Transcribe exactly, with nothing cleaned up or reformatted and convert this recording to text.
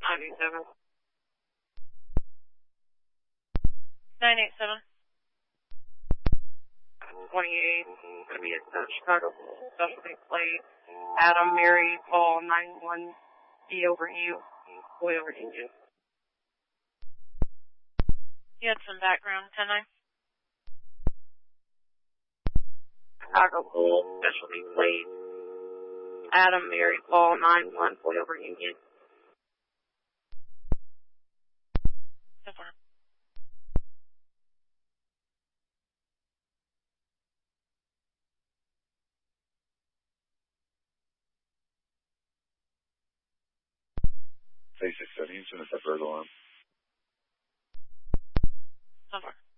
nine eight seven. nine eight seven. twenty-eight, going to be at the Chicago Specialty Plate. Adam, Mary, Paul, nine one, E over you, way over Indian. You had some background, ten nine. Chicago Bull, Specialty Plate. Adam, Mary, Paul, nine one, way over Indian. So far. six seventy, soon as that bird alarm. So far.